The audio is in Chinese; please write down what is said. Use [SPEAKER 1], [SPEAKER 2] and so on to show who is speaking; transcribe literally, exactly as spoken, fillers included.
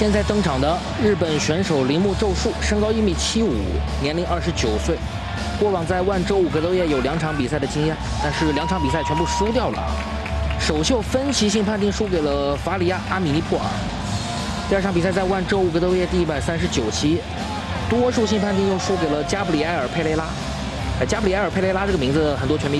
[SPEAKER 1] 现在登场的日本选手铃木宙树，身高一米七五，年龄二十九岁。过往在万州五格斗业有两场比赛的经验，但是两场比赛全部输掉了。首秀分歧性判定输给了法里亚阿米尼普尔。第二场比赛在万州五格斗业第一百三十九期，多数性判定又输给了加布里埃尔佩雷拉。呃，加布里埃尔佩雷拉这个名字很多拳迷。